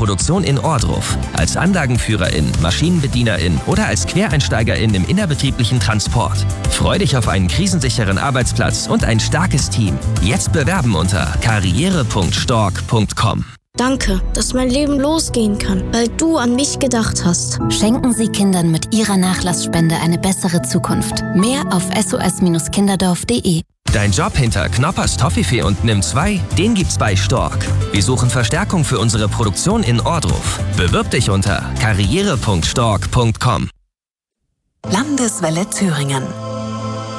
Produktion in Ohrdruf. Als Anlagenführerin, Maschinenbedienerin oder als Quereinsteigerin im innerbetrieblichen Transport. Freu dich auf einen krisensicheren Arbeitsplatz und ein starkes Team. Jetzt bewerben unter karriere.stork.com. Danke, dass mein Leben losgehen kann, weil du an mich gedacht hast. Schenken Sie Kindern mit Ihrer Nachlassspende eine bessere Zukunft. Mehr auf sos-kinderdorf.de. Dein Job hinter Knoppers Toffifee und Nimm 2, den gibt's bei Stork. Wir suchen Verstärkung für unsere Produktion in Ohrdruf. Bewirb dich unter karriere.stork.com. Landeswelle Thüringen.